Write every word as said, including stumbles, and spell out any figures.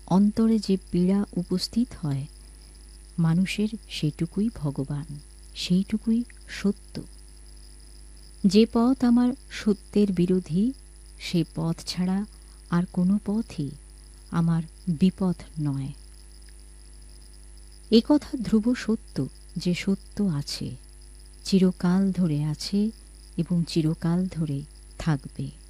অন্তরে যে পীড়া উপস্থিত হয়, মানুষের সেটুকুই ভগবান, সেইটুকুই সত্য। যে পথ আমার সত্যের বিরোধী, সে পথ ছাড়া আর কোনো পথই আমার বিপথ নয়। এ কথা ধ্রুব সত্য যে সত্য আছে, চিরকাল ধরে আছে এবং চিরকাল ধরে থাকবে।